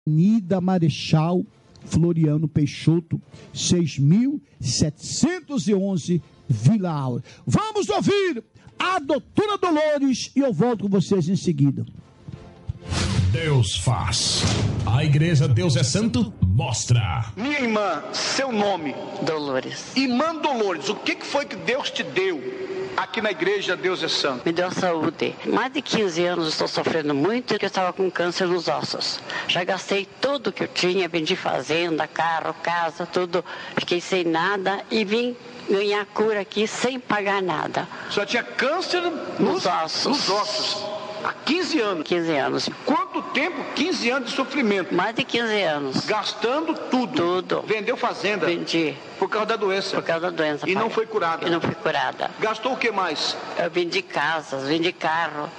Avenida Marechal Floriano Peixoto, 6.711, Vila Áurea. Vamos ouvir a doutora Dolores e eu volto com vocês em seguida. Deus faz. A igreja Deus é Santo mostra. Minha irmã, seu nome? Dolores. Irmã Dolores, o que foi que Deus te deu aqui na igreja Deus é Santo? Me deu saúde. Mais de 15 anos estou sofrendo muito porque eu estava com câncer nos ossos. Já gastei tudo que eu tinha, vendi fazenda, carro, casa, tudo. Fiquei sem nada e vim ganhar cura aqui sem pagar nada. Só tinha câncer nos ossos. Nos ossos. Há 15 anos. 15 anos. Quanto tempo? 15 anos de sofrimento. Mais de 15 anos. Gastando tudo. Tudo. Vendeu fazenda. Vendi. Por causa da doença. Por causa da doença. E não foi curada. E não fui curada. Gastou o que mais? Eu vendi casas, vendi carro.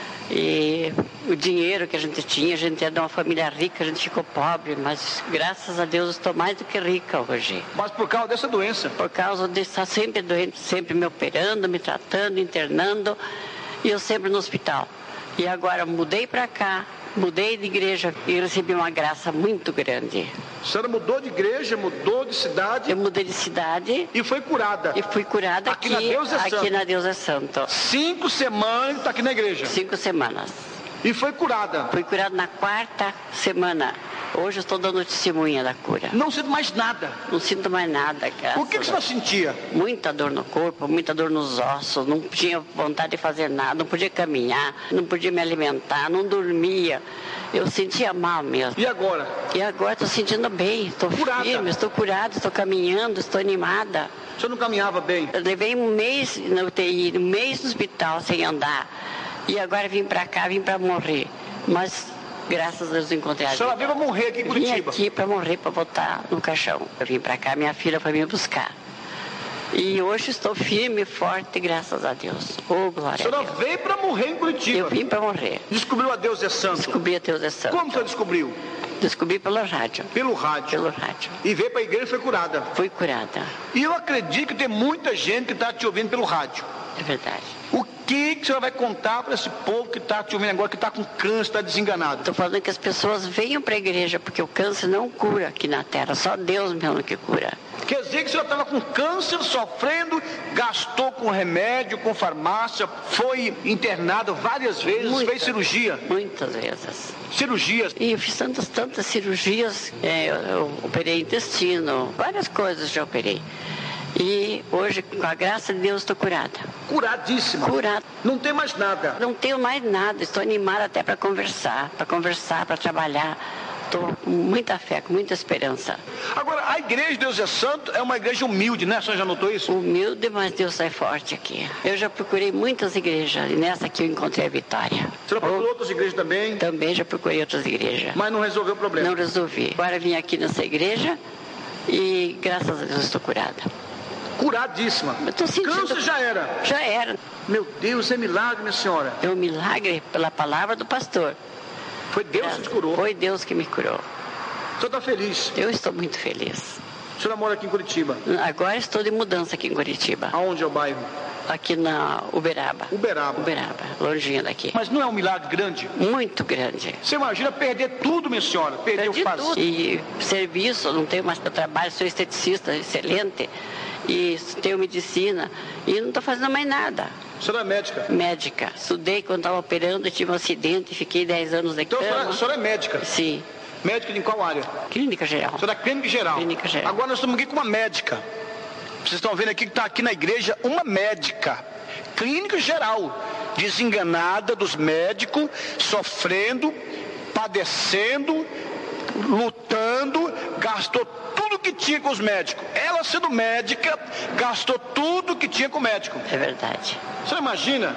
E o dinheiro que a gente tinha, a gente é de uma família rica, a gente ficou pobre, mas graças a Deus estou mais do que rica hoje. Mas por causa dessa doença? Por causa de estar sempre doente, sempre me operando, me tratando, internando, e eu sempre no hospital. E agora mudei para cá, mudei de igreja e recebi uma graça muito grande. A senhora mudou de igreja, mudou de cidade? Eu mudei de cidade. E foi curada? E fui curada aqui na Deus é Santo. Aqui na Deus é Santo. 5 semanas está aqui na igreja? 5 semanas. E foi curada? Fui curada na 4ª semana. Hoje eu estou dando testemunha da cura. Não sinto mais nada? Não sinto mais nada, cara. O que você sentia? Muita dor no corpo, muita dor nos ossos, não tinha vontade de fazer nada, não podia caminhar, não podia me alimentar, não dormia. Eu sentia mal mesmo. E agora? E agora estou sentindo bem, estou firme, estou curada, estou caminhando, estou animada. O senhor não caminhava bem? Eu levei um mês na UTI, um mês no hospital sem andar. E agora vim para cá, vim para morrer. Mas graças a Deus encontrei a vida. A senhora veio para morrer aqui em Curitiba? Vim aqui para morrer, para voltar no caixão. Eu vim para cá, minha filha foi me buscar. E hoje estou firme e forte, graças a Deus. Oh, glória a Deus. A senhora veio para morrer em Curitiba? Eu vim para morrer. Descobriu a Deus é Santo? Descobri a Deus é Santo. Como você descobriu? Descobri pelo rádio. Pelo rádio? Pelo rádio. E veio para a igreja e foi curada? Fui curada. E eu acredito que tem muita gente que está te ouvindo pelo rádio. É verdade. O que a senhora vai contar para esse povo que está te ouvindo agora, que está com câncer, está desenganado? Estou falando que as pessoas venham para a igreja, porque o câncer não cura aqui na terra, só Deus mesmo que cura. Quer dizer que a senhora estava com câncer, sofrendo, gastou com remédio, com farmácia, foi internada várias vezes, fez cirurgia? Muitas vezes. Cirurgias? E eu fiz tantas cirurgias, eu operei intestino, várias coisas já operei. E hoje, com a graça de Deus, estou curada. Curadíssima? Curada. Não tem mais nada? Não tenho mais nada, estou animada até para conversar, para trabalhar. Estou com muita fé, com muita esperança. Agora, a igreja Deus é Santo é uma igreja humilde, né? A senhora já notou isso? Humilde, mas Deus é forte aqui. Eu já procurei muitas igrejas e nessa aqui eu encontrei a vitória. A senhora procurou outras igrejas também? Também já procurei outras igrejas. Mas não resolveu o problema? Não resolvi. Agora vim aqui nessa igreja e graças a Deus estou curada. Curadíssima. Eu tô sentindo... Câncer já era? Já era. Meu Deus, é milagre, minha senhora. É um milagre pela palavra do pastor. Foi Deus que te curou? Foi Deus que me curou. O senhor está feliz? Eu estou muito feliz. A senhora mora aqui em Curitiba? Agora estou de mudança aqui em Curitiba. Aonde é o bairro? Aqui na Uberaba. Uberaba? Uberaba, longinho daqui. Mas não é um milagre grande? Muito grande. Você imagina perder tudo, minha senhora? Perdi tudo. E serviço, não tenho mais para trabalho, sou esteticista excelente. E tenho medicina e não estou fazendo mais nada. A senhora é médica? Médica. Estudei quando estava operando, tive um acidente e fiquei 10 anos de cama. Então a senhora é médica? Sim. Médica de qual área? Clínica geral. A senhora é clínica geral? Clínica geral. Agora nós estamos aqui com uma médica. Vocês estão vendo aqui que está aqui na igreja uma médica. Clínica geral. Desenganada dos médicos, sofrendo, padecendo, lutando, gastou tudo que tinha com os médicos. Ela, sendo médica, gastou tudo que tinha com o médico. É verdade. Você imagina?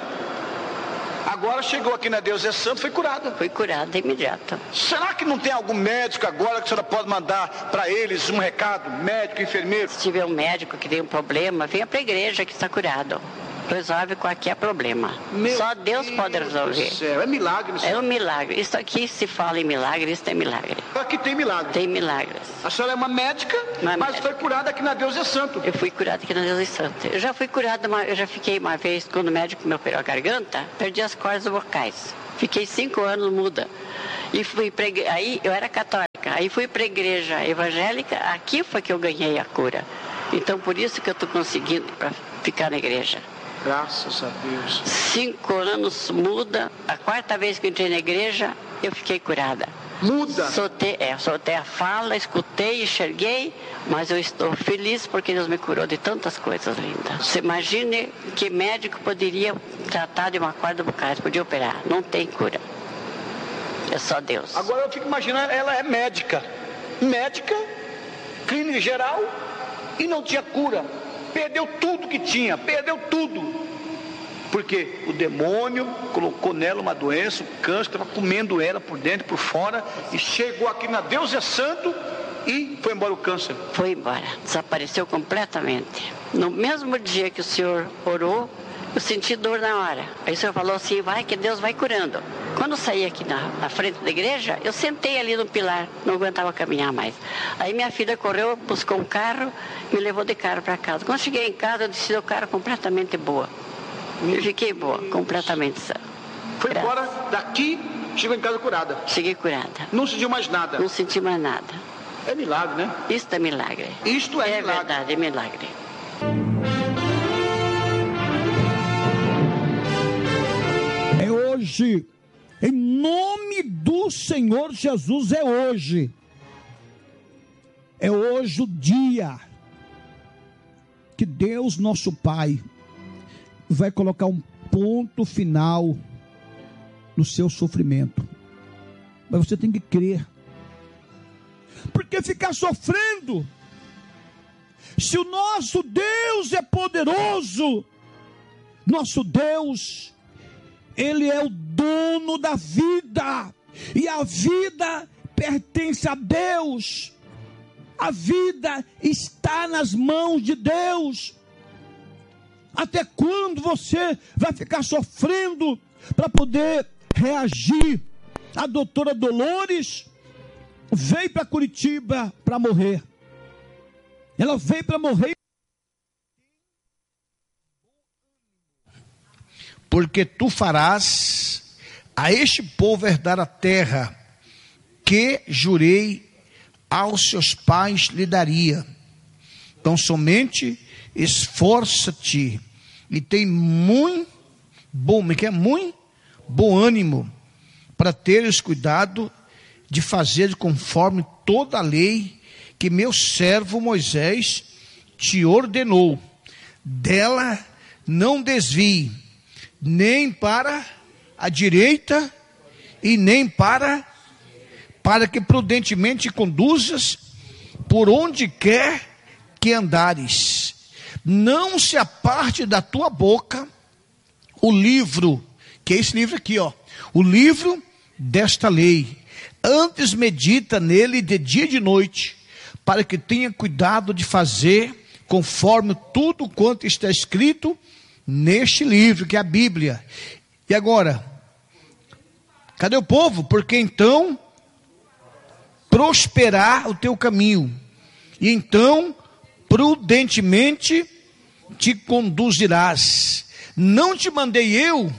Agora chegou aqui na Deus é Santo, foi curada. Foi curada imediata. Será que não tem algum médico agora que a senhora pode mandar para eles um recado? Médico, enfermeiro? Se tiver um médico que tem um problema, venha para a igreja que está curado. Resolve qualquer problema. Só Deus pode resolver. É milagre, senhora. É um milagre. Isso aqui se fala em milagre, isso é milagre. Aqui tem milagre. Tem milagres. A senhora é uma médica, mas foi curada aqui na Deus é Santo. Eu fui curada aqui na Deus é Santo. Eu já fui curada, eu já fiquei uma vez, quando o médico me operou a garganta, perdi as cordas vocais. Fiquei 5 anos muda. E fui pregar. Aí eu era católica. católica, aí fui para a igreja evangélica, aqui foi que eu ganhei a cura. Então por isso que eu estou conseguindo para ficar na igreja. Graças a Deus. 5 anos muda, a 4ª vez que eu entrei na igreja, eu fiquei curada. Muda. Soltei a fala, escutei, enxerguei, mas eu estou feliz porque Deus me curou de tantas coisas lindas. Você imagine que médico poderia tratar de uma corda bucal, podia operar, não tem cura. É só Deus. Agora eu fico imaginando, ela é médica, clínica geral, e não tinha cura. Perdeu tudo que tinha, perdeu tudo. Porque o demônio colocou nela uma doença, um câncer, que estava comendo ela por dentro e por fora, e chegou aqui na Deus é Santo e foi embora o câncer. Foi embora, desapareceu completamente. No mesmo dia que o senhor orou, eu senti dor na hora. Aí o senhor falou assim, vai que Deus vai curando. Quando eu saí aqui na frente da igreja, eu sentei ali no pilar, não aguentava caminhar mais. Aí minha filha correu, buscou um carro, me levou de carro para casa. Quando cheguei em casa, eu desci do carro completamente boa. Eu fiquei boa, completamente sã. Foi embora daqui, chegou em casa curada. Cheguei curada. Não sentiu mais nada. Não senti mais nada. É milagre, né? Isto é milagre. Isto é milagre. Verdade, é milagre. É hoje. Em nome do Senhor Jesus, é hoje. É hoje o dia que Deus, nosso Pai, vai colocar um ponto final no seu sofrimento. Mas você tem que crer. Porque ficar sofrendo, se o nosso Deus é poderoso, nosso Deus, Ele é o dono da vida, e a vida pertence a Deus, a vida está nas mãos de Deus. Até quando você vai ficar sofrendo para poder reagir? A doutora Dolores veio para Curitiba para morrer. Ela veio para morrer. Porque tu farás a este povo herdar a terra que jurei aos seus pais lhe daria. Então somente esforça-te e tem muito bom ânimo para teres cuidado de fazer conforme toda a lei que meu servo Moisés te ordenou. Dela não desvie, nem para a direita e nem para que prudentemente conduzas por onde quer que andares. Não se aparte da tua boca o livro, que é esse livro aqui, ó, o livro desta lei. Antes medita nele de dia e de noite, para que tenha cuidado de fazer conforme tudo quanto está escrito neste livro, que é a Bíblia. E agora, cadê o povo? Porque então prosperar o teu caminho, e então prudentemente te conduzirás. Não te mandei eu?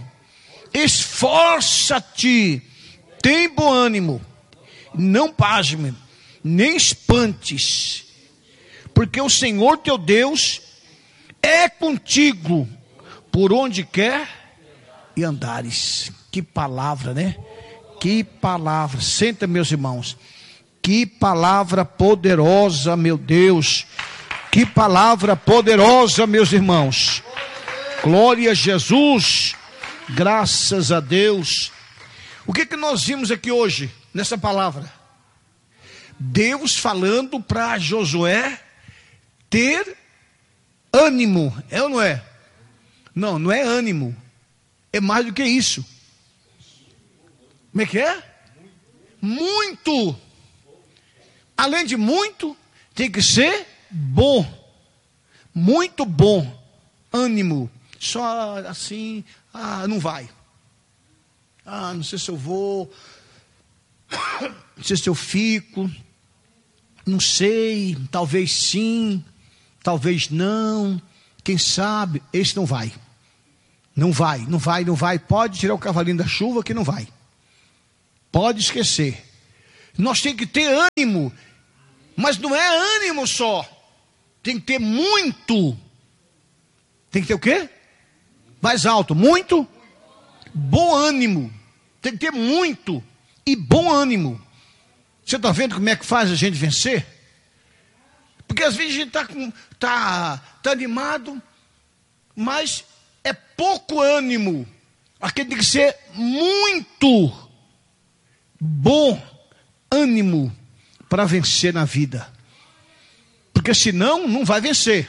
Esforça-te, tem bom ânimo, não pasme, nem espantes, porque o Senhor teu Deus é contigo por onde quer e andares. Que palavra, né? Que palavra. Senta, meus irmãos. Que palavra poderosa, meu Deus. Que palavra poderosa, meus irmãos. Glória a Jesus. Graças a Deus. O que nós vimos aqui hoje, nessa palavra? Deus falando para Josué ter ânimo. É ou não é? Não, não é ânimo. É mais do que isso. Como é que é? Muito. Além de muito, tem que ser bom. Muito bom. Ânimo. Só assim, não vai. Não sei se eu vou. Não sei se eu fico. Não sei. Talvez sim. Talvez não. Quem sabe? Esse não vai. Não vai, não vai, não vai. Pode tirar o cavalinho da chuva que não vai. Pode esquecer. Nós temos que ter ânimo. Mas não é ânimo só. Tem que ter muito. Tem que ter o quê? Mais alto. Muito bom ânimo. Tem que ter muito e bom ânimo. Você está vendo como é que faz a gente vencer? Porque às vezes a gente tá animado, mas é pouco ânimo. Aquele tem que ser muito bom ânimo para vencer na vida. Porque senão não vai vencer.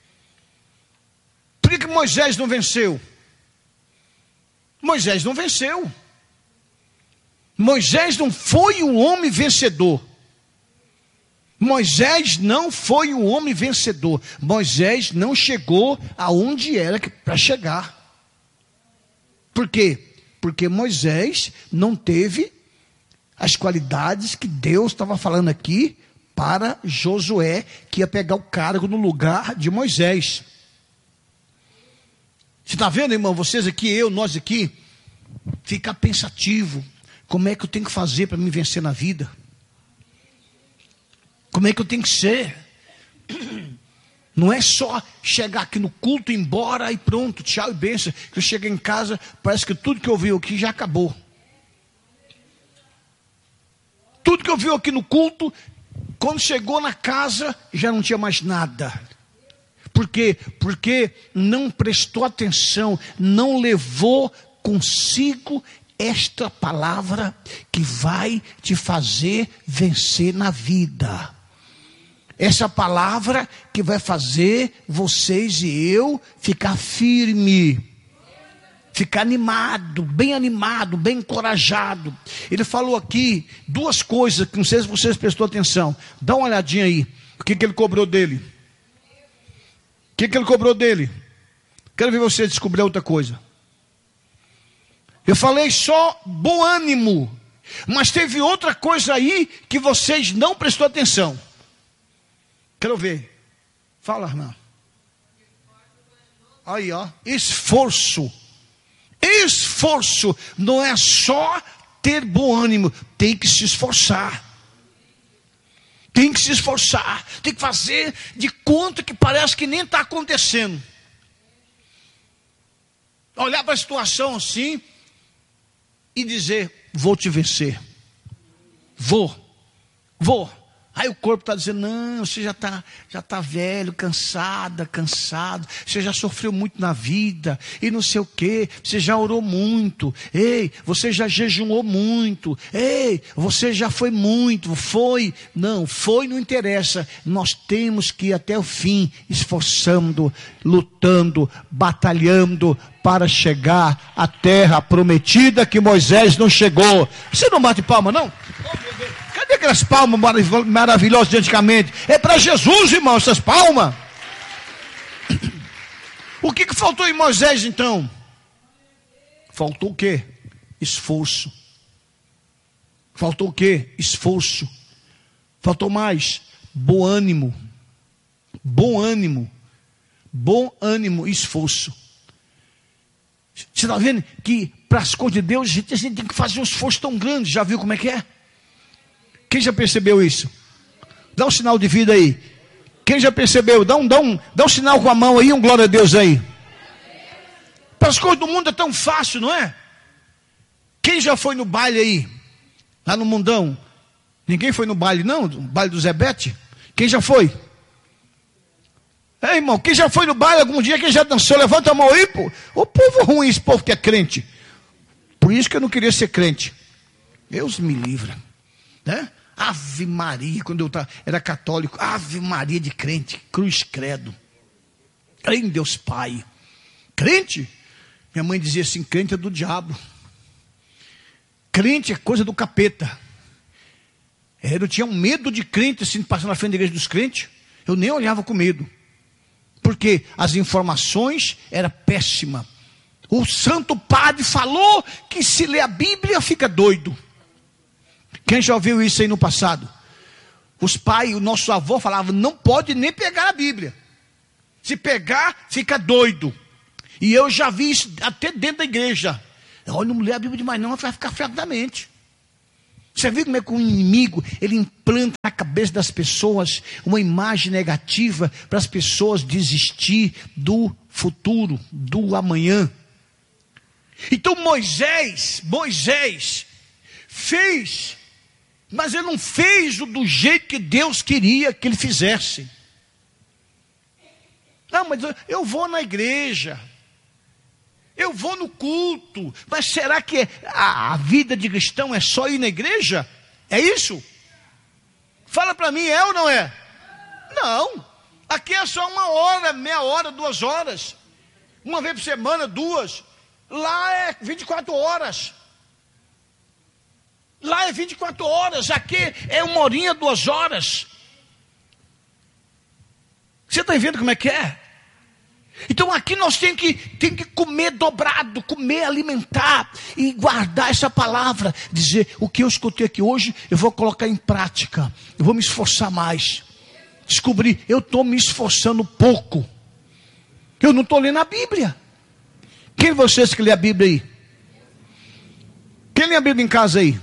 Por que Moisés não venceu? Moisés não venceu. Moisés não foi um homem vencedor. Moisés não foi um homem vencedor. Moisés não chegou aonde era para chegar. Por quê? Porque Moisés não teve as qualidades que Deus estava falando aqui para Josué, que ia pegar o cargo no lugar de Moisés. Você está vendo, irmão? Vocês aqui, nós aqui, ficar pensativo. Como é que eu tenho que fazer para me vencer na vida? Como é que eu tenho que ser? Não é só chegar aqui no culto, ir embora e pronto, tchau e bênção. Que eu cheguei em casa, parece que tudo que eu vi aqui já acabou. Tudo que eu vi aqui no culto, quando chegou na casa, já não tinha mais nada. Por quê? Porque não prestou atenção, não levou consigo esta palavra que vai te fazer vencer na vida. Essa palavra que vai fazer vocês e eu ficar firme, ficar animado, bem encorajado. Ele falou aqui duas coisas que não sei se vocês prestou atenção. Dá uma olhadinha aí. O que ele cobrou dele? O que ele cobrou dele? Quero ver você descobrir outra coisa. Eu falei só bom ânimo, mas teve outra coisa aí que vocês não prestou atenção. Quero ver. Fala, irmão. Aí, ó. Esforço. Esforço. Não é só ter bom ânimo. Tem que se esforçar. Tem que se esforçar. Tem que fazer de conta que parece que nem está acontecendo. Olhar para a situação assim e dizer, vou te vencer. Vou. Aí o corpo está dizendo, não, você já tá velho, cansado. Você já sofreu muito na vida. E não sei o quê. Você já orou muito. Ei, você já jejuou muito. Ei, você já foi muito. Não interessa. Nós temos que ir até o fim, esforçando, lutando, batalhando, para chegar à terra prometida que Moisés não chegou. Você não bate palma, não? Cadê aquelas palmas maravilhosas de antigamente? É para Jesus, irmão, essas palmas. O que faltou em Moisés, então? Faltou o quê? Esforço. Faltou o quê? Esforço. Faltou mais? Bom ânimo. Bom ânimo e esforço. Você está vendo que para as coisas de Deus a gente tem que fazer um esforço tão grande. Já viu como é que é? Quem já percebeu isso? Dá um sinal de vida aí. Quem já percebeu? Dá um sinal com a mão aí, um glória a Deus aí. Para as coisas do mundo é tão fácil, não é? Quem já foi no baile aí? Lá no mundão? Ninguém foi no baile não? No baile do Zebete? Quem já foi? Ei, irmão, quem já foi no baile algum dia? Quem já dançou? Levanta a mão aí, pô. O povo ruim, esse povo que é crente. Por isso que eu não queria ser crente. Deus me livra. Né? Ave Maria, quando eu era católico, Ave Maria de crente, cruz credo. Crê em Deus Pai. Crente? Minha mãe dizia assim, crente é do diabo. Crente é coisa do capeta. Eu tinha um medo de crente, assim, passando na frente da igreja dos crentes. Eu nem olhava com medo. Porque as informações eram péssimas. O santo padre falou que se lê a Bíblia fica doido. Quem já ouviu isso aí no passado? Os pais, o nosso avô falava, não pode nem pegar a Bíblia. Se pegar, fica doido. E eu já vi isso até dentro da igreja. Olha, não lê a Bíblia demais não, vai ficar fraco da mente. Você vê como é que o inimigo, ele implanta na cabeça das pessoas uma imagem negativa para as pessoas desistir do futuro, do amanhã. Então Moisés fez, mas ele não fez do jeito que Deus queria que ele fizesse. Não, mas eu vou na igreja, eu vou no culto, mas será que a vida de cristão é só ir na igreja? É isso? Fala para mim, é ou não é? Não, aqui é só 1 hora, meia hora, 2 horas, uma vez por semana, 2. Lá é 24 horas. Lá é 24 horas, aqui é 1 horinha, 2 horas. Você está vendo como é que é? Então aqui nós temos que comer dobrado, comer, alimentar e guardar essa palavra. Dizer, o que eu escutei aqui hoje, eu vou colocar em prática. Eu vou me esforçar mais. Descobri, eu estou me esforçando pouco. Eu não estou lendo a Bíblia. Quem de vocês que lê a Bíblia aí? Quem lê a Bíblia em casa aí?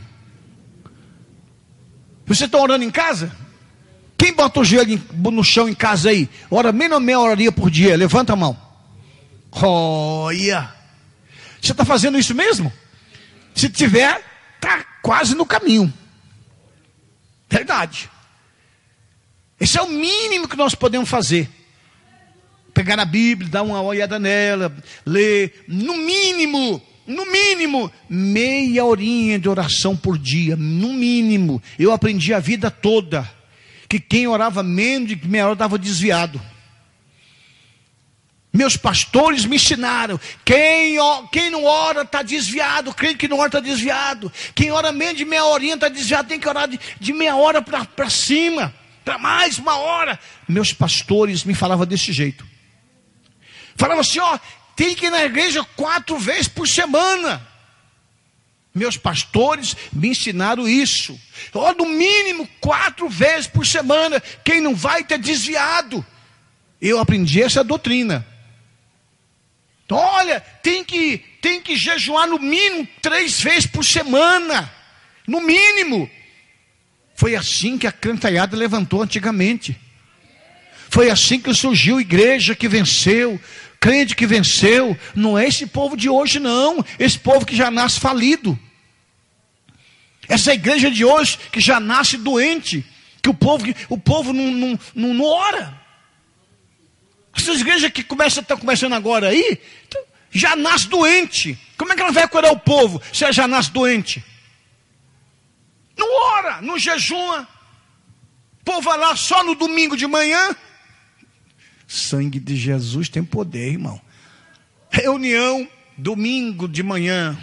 Você está orando em casa? Quem bota o joelho no chão em casa aí? Ora menos meia horinha por dia. Levanta a mão. Olha. Você está fazendo isso mesmo? Se tiver, está quase no caminho. Verdade. Esse é o mínimo que nós podemos fazer. Pegar a Bíblia, dar uma olhada nela, ler, no mínimo, meia horinha de oração por dia, no mínimo. Eu aprendi a vida toda, que quem orava menos de meia hora estava desviado. Meus pastores me ensinaram, quem não ora está desviado, crente que não ora está desviado. Quem ora menos de meia horinha está desviado, tem que orar de meia hora para cima, para mais 1 hora. Meus pastores me falavam desse jeito. Falava assim, tem que ir na igreja 4 vezes por semana. Meus pastores me ensinaram isso. No mínimo 4 vezes por semana. Quem não vai está desviado. Eu aprendi essa doutrina. Então, olha, tem que jejuar no mínimo 3 vezes por semana. No mínimo. Foi assim que a cantalhada levantou antigamente. Foi assim que surgiu a igreja que venceu, crente que venceu. Não é esse povo de hoje não, esse povo que já nasce falido. Essa igreja de hoje que já nasce doente, que o povo não ora. Essas igrejas que estão começando agora aí, já nasce doente. Como é que ela vai curar o povo se ela já nasce doente? Não ora, não jejuma. O povo vai lá só no domingo de manhã. Sangue de Jesus tem poder, irmão. Reunião, domingo de manhã.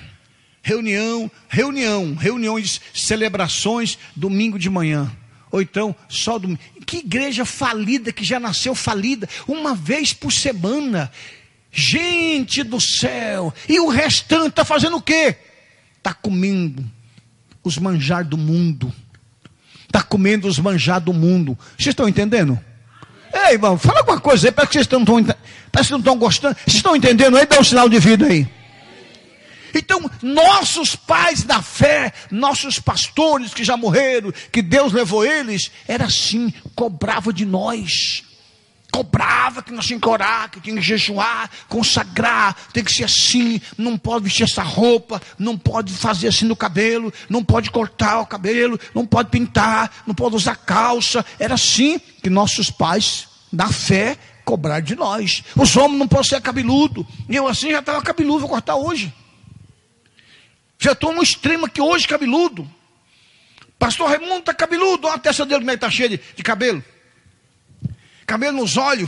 Reuniões, celebrações, domingo de manhã. Ou então, só domingo. Que igreja falida, que já nasceu falida, 1 vez por semana. Gente do céu. E o restante está fazendo o quê? Está comendo os manjar do mundo. Está comendo os manjar do mundo. Vocês estão entendendo? Ei, irmão, fala alguma coisa aí, parece que vocês não estão gostando. Vocês estão entendendo aí? Dá um sinal de vida aí. Então, nossos pais da fé, nossos pastores que já morreram, que Deus levou eles, era assim, cobrava de nós. Cobrava que nós tínhamos que orar, que tínhamos que jejuar, consagrar, tem que ser assim, não pode vestir essa roupa, não pode fazer assim no cabelo, não pode cortar o cabelo, não pode pintar, não pode usar calça. Era assim que nossos pais da fé cobraram de nós. Os homens não podem ser cabeludo. Eu assim já estava cabeludo, vou cortar hoje. Já estou no extremo aqui hoje, cabeludo. Pastor Raimundo está cabeludo, olha a testa dele como é que está cheia de cabelo. Cabelo nos olhos.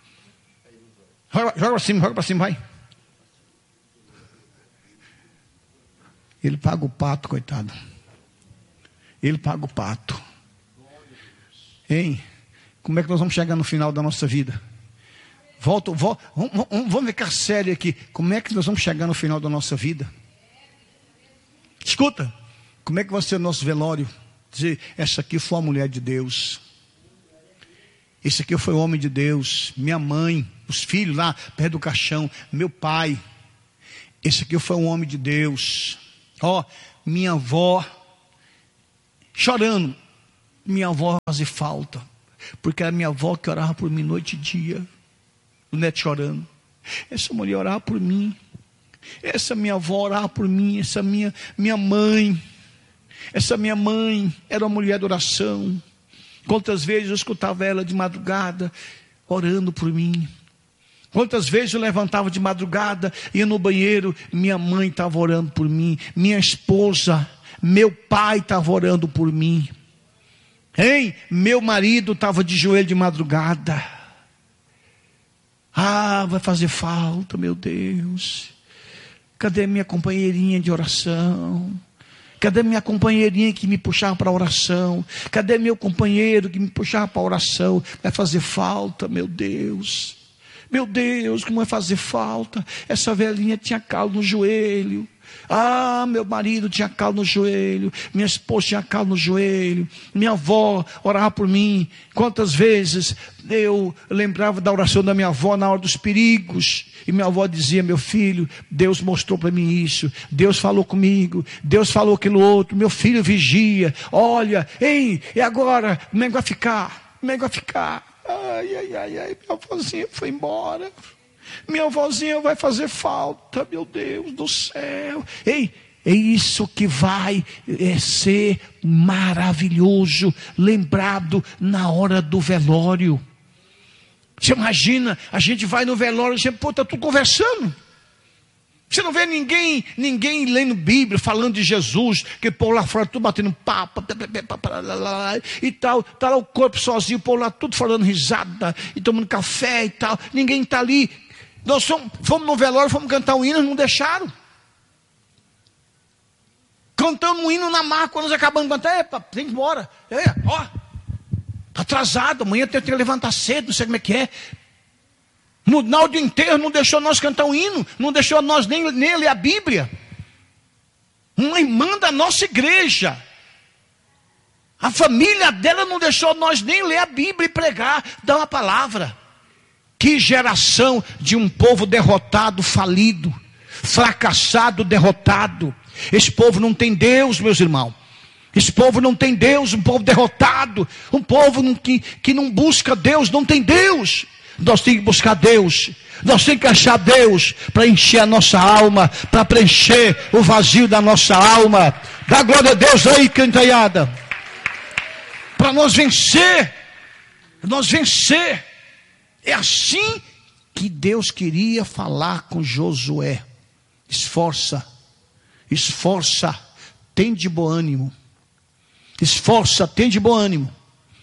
Joga para cima, vai. Ele paga o pato, coitado. Ele paga o pato. Hein? Como é que nós vamos chegar no final da nossa vida? Vamos ficar sério aqui. Como é que nós vamos chegar no final da nossa vida? Escuta. Como é que vai ser o nosso velório? Dizer, essa aqui foi a mulher de Deus. Esse aqui foi o homem de Deus. Minha mãe, os filhos lá perto do caixão. Meu pai. Esse aqui foi um homem de Deus. Minha avó. chorando. Minha avó fazia falta, porque era minha avó que orava por mim noite e dia. O neto chorando. Essa mulher orava por mim. Essa minha avó orava por mim. Essa minha mãe. Essa minha mãe era uma mulher de oração. Quantas vezes eu escutava ela de madrugada orando por mim. Quantas vezes eu levantava de madrugada, ia no banheiro, minha mãe estava orando por mim. Minha esposa, meu pai estava orando por mim. Hein? Meu marido estava de joelho de madrugada. Ah, vai fazer falta, meu Deus. Cadê minha companheirinha de oração? Cadê minha companheirinha que me puxava para a oração? Cadê meu companheiro que me puxava para a oração? Vai fazer falta, meu Deus. Meu Deus, como vai fazer falta? Essa velhinha tinha calo no joelho. Ah, meu marido tinha calo no joelho. Minha esposa tinha calo no joelho. Minha avó orava por mim. Quantas vezes eu lembrava da oração da minha avó na hora dos perigos. E minha avó dizia: meu filho, Deus mostrou para mim isso. Deus falou comigo. Deus falou aquilo outro. Meu filho vigia. Olha, ei, e agora? Como é que vai ficar? Como é que vai ficar? Ai, ai, ai, ai, minha avózinha foi embora. Minha avózinha vai fazer falta, meu Deus do céu. Ei, é isso que vai ser maravilhoso, lembrado na hora do velório. Você imagina, a gente vai no velório e você, pô, está tudo conversando. Você não vê ninguém lendo Bíblia, falando de Jesus, que o povo lá fora tudo batendo papo, e tal, tá lá o corpo sozinho, o povo lá tudo falando risada, e tomando café e tal, ninguém está ali. Nós fomos no velório, fomos cantar um hino, não deixaram. Cantando um hino na marca, quando nós acabamos de cantar, tem que ir embora. Ó, está atrasado, amanhã tem que levantar cedo, não sei como é que é. No final do enterro não deixou nós cantar um hino, não deixou nós nem ler a Bíblia. Uma irmã da nossa igreja, a família dela não deixou nós nem ler a Bíblia e pregar, dar uma palavra. Que geração de um povo derrotado, falido, fracassado, derrotado. Esse povo não tem Deus, meus irmãos. Esse povo não tem Deus, um povo derrotado, um povo que não busca Deus, não tem Deus. Nós temos que buscar Deus, nós temos que achar Deus para encher a nossa alma, para preencher o vazio da nossa alma. Dá glória a Deus aí, cantalhada. Para nós vencer. É assim que Deus queria falar com Josué. Esforça, tem de bom ânimo. Esforça, tem de bom ânimo.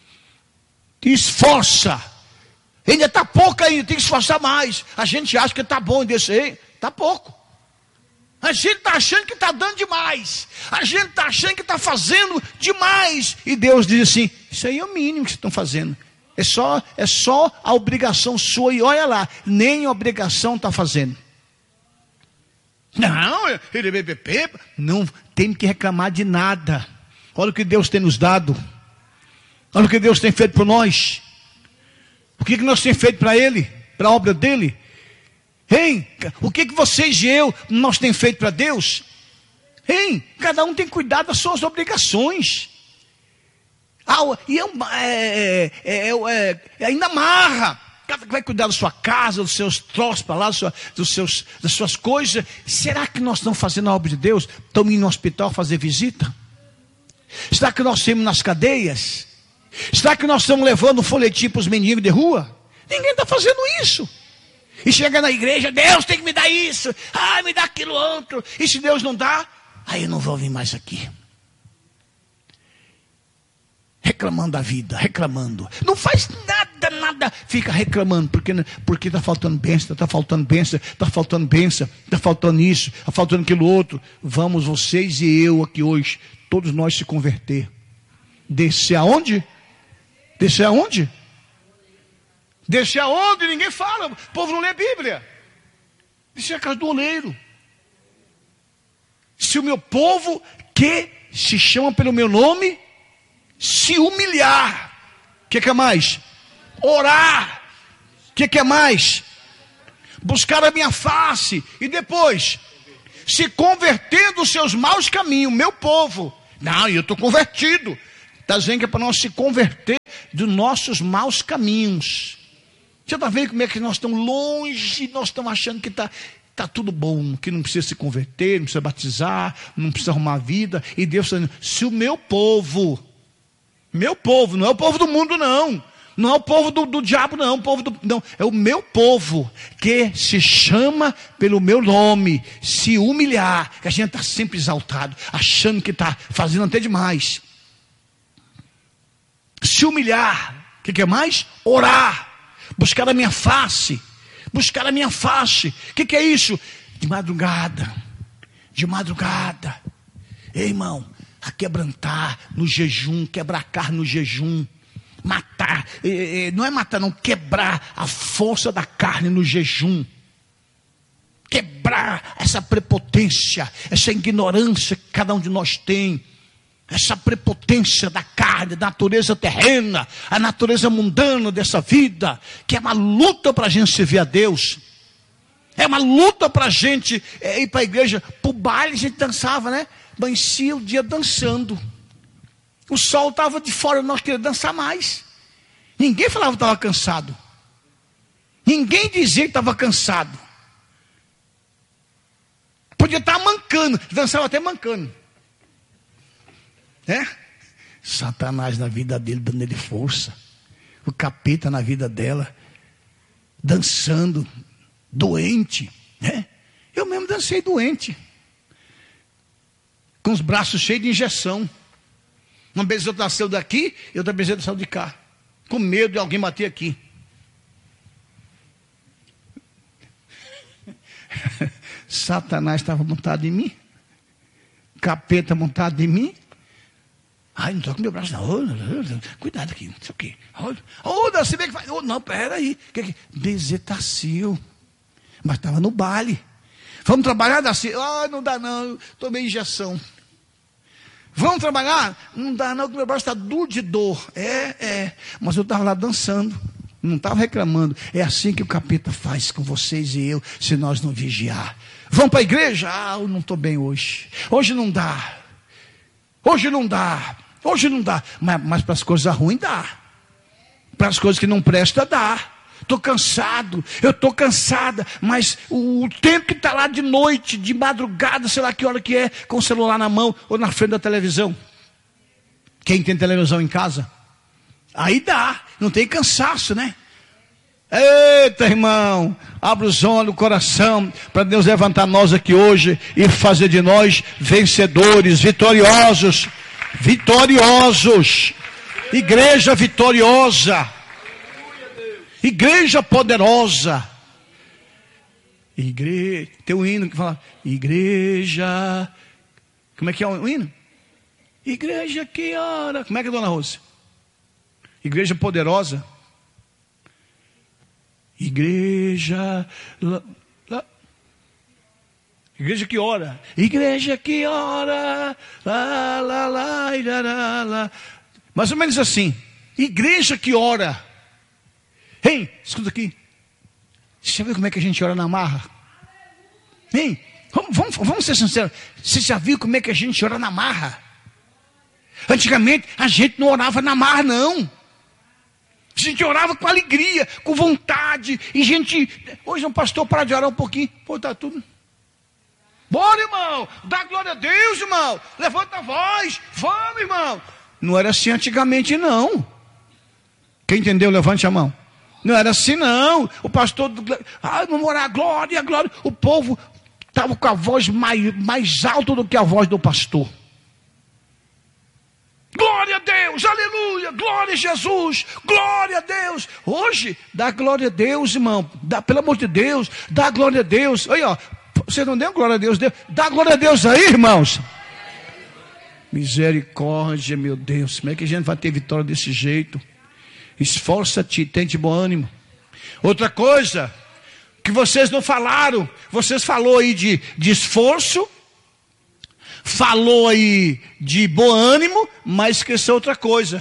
Esforça. Ainda está pouco ainda, tem que esforçar mais. A gente acha que está bom desse aí, está pouco. A gente está achando que está dando demais. A gente está achando que está fazendo demais. E Deus diz assim: isso aí é o mínimo que vocês estão fazendo. É só a obrigação sua. E olha lá, nem a obrigação está fazendo. Não tem que reclamar de nada. Olha o que Deus tem nos dado. Olha o que Deus tem feito por nós. O que nós temos feito para Ele, para a obra dEle? Hein? O que vocês e eu, nós temos feito para Deus? Hein? Cada um tem cuidado das suas obrigações. Ainda amarra. Cada que vai cuidar da sua casa, dos seus troços para lá, das suas coisas. Será que nós estamos fazendo a obra de Deus? Estamos indo no hospital fazer visita? Será que nós estamos nas cadeias? Será que nós estamos levando um folhetim para os mendigos de rua? Ninguém está fazendo isso. E chega na igreja: Deus tem que me dar isso, me dá aquilo outro. E se Deus não dá, aí eu não vou vir mais aqui. Reclamando da vida, reclamando. Não faz nada, fica reclamando, porque está faltando bênção, está faltando isso, está faltando aquilo outro. Vamos, vocês e eu aqui hoje, todos nós se converter. Descer aonde? Descer aonde? Descer aonde? Ninguém fala. O povo não lê a Bíblia. Descer a casa do oleiro. Se o meu povo, que se chama pelo meu nome, se humilhar. O que é mais? Orar. O que é mais? Buscar a minha face. E depois, se converter dos seus maus caminhos. Meu povo Não, eu estou convertido. Está dizendo que é para nós se converter dos nossos maus caminhos. Você está vendo como é que nós estamos longe, nós estamos achando que está tudo bom, que não precisa se converter, não precisa batizar, não precisa arrumar vida. E Deus está dizendo, se o meu povo, não é o povo do mundo não, não é o povo do diabo não, não, é o meu povo, que se chama pelo meu nome, se humilhar, que a gente está sempre exaltado, achando que está fazendo até demais. Se humilhar, o que é mais? Orar. Buscar a minha face. Buscar a minha face. O que é isso? De madrugada. De madrugada. Ei, irmão, a quebrantar no jejum. Quebrar carne no jejum. Matar. Não é matar, não. Quebrar a força da carne no jejum. Quebrar essa prepotência. Essa ignorância que cada um de nós tem. Essa prepotência da carne, da natureza terrena, a natureza mundana dessa vida, que é uma luta para a gente servir a Deus. É uma luta para a gente ir para a igreja. Para o baile a gente dançava, né? Amanhecia o dia dançando. O sol estava de fora, nós queríamos dançar mais. Ninguém falava que estava cansado. Ninguém dizia que estava cansado. Podia estar mancando, dançava até mancando. Satanás na vida dele, dando ele força. O capeta na vida dela, dançando, doente. Eu mesmo dancei doente, com os braços cheios de injeção. Uma vez eu nasceu daqui, e outra vez eu nasceu de cá, com medo de alguém bater aqui. Satanás estava montado em mim, capeta montado em mim. Ai, não toca meu braço, não. Cuidado aqui, não sei o quê. Você vê que faz. Não, peraí. Bezetacil. Mas estava no baile. Vamos trabalhar, Daci? Não dá não, eu tomei injeção. Vamos trabalhar? Não dá não, meu braço está duro de dor. Mas eu estava lá dançando. Não estava reclamando. É assim que o capeta faz com vocês e eu, se nós não vigiar. Vamos para a igreja? Eu não estou bem hoje. Hoje não dá. Hoje não dá. Mas para as coisas ruins dá. Para as coisas que não prestam dá. Estou cansado, eu estou cansada, mas o tempo que está lá de noite, de madrugada, sei lá que hora que é, com o celular na mão ou na frente da televisão. Quem tem televisão em casa? Aí dá, não tem cansaço, né? Eita, irmão, abre os olhos, o coração, para Deus levantar nós aqui hoje e fazer de nós vencedores, vitoriosos. Igreja vitoriosa. Igreja poderosa. Tem um hino que fala: igreja. Como é que é o hino? Igreja que ora. Como é que é, dona Rose? Igreja poderosa. Igreja. Igreja que ora. Igreja que ora. Lá, lá, lá, lá, lá. Mais ou menos assim. Igreja que ora. Hein, escuta aqui. Você já viu como é que a gente ora na marra? Hein, vamos ser sinceros. Você já viu como é que a gente ora na marra? Antigamente a gente não orava na marra, não. A gente orava com alegria, com vontade. E hoje um pastor para de orar um pouquinho. Pô, tá tudo. Bora, irmão. Dá glória a Deus, irmão. Levanta a voz. Vamos, irmão. Não era assim antigamente, não. Quem entendeu, levante a mão. Não era assim, não. O pastor, vamos orar, glória, glória. O povo estava com a voz mais alta do que a voz do pastor. Glória a Deus, aleluia, glória a Jesus, glória a Deus. Hoje, dá glória a Deus, irmão. Pelo amor de Deus, dá glória a Deus. Aí, ó, você não deu glória a Deus, dá glória a Deus aí, irmãos. Misericórdia, meu Deus. Como é que a gente vai ter vitória desse jeito? Esforça-te, tente bom ânimo. Outra coisa que vocês não falaram, vocês falou aí de esforço, falou aí de bom ânimo, mas esqueceu outra coisa.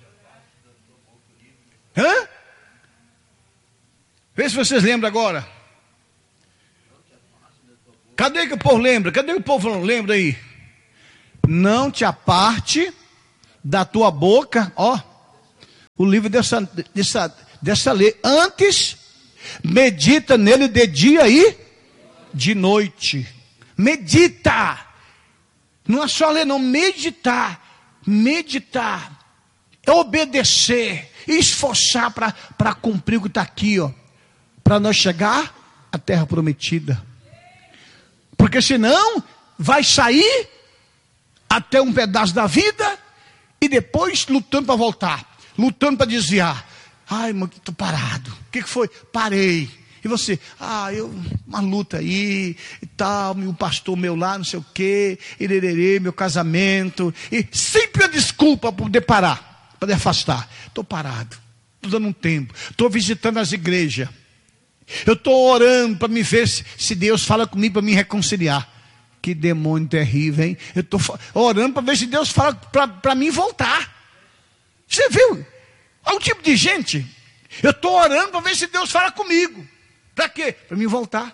Vê se vocês lembram agora. Cadê que o povo lembra? Cadê que o povo não lembra aí? não te aparte da tua boca, ó, o livro dessa lei. Antes, medita nele de dia e de noite. Medita. Não é só ler, não. Meditar. Meditar. É obedecer. Esforçar para cumprir o que está aqui, ó. Para nós chegar à terra prometida. Porque senão, vai sair até um pedaço da vida e depois lutando para voltar. Lutando para desviar. Ai, mano, estou parado. O que foi? Parei. E você? Uma luta aí e tal, o pastor meu lá, não sei o quê, irerê, meu casamento. E sempre a desculpa para poder parar, para afastar. Estou parado, estou dando um tempo, estou visitando as igrejas. Eu estou orando para me ver se Deus fala comigo para me reconciliar. Que demônio terrível, hein? Eu estou orando para ver se Deus fala para mim voltar. Você viu? Olha o tipo de gente. Eu estou orando para ver se Deus fala comigo. Para quê? Para mim voltar.